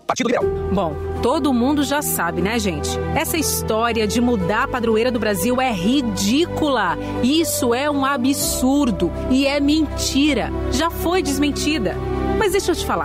Partido Liberal. Bom, todo mundo já sabe, né, gente? Essa história de mudar a padroeira do Brasil é ridícula. Isso é um absurdo e é mentira. Já foi desmentida. Mas deixa eu te falar,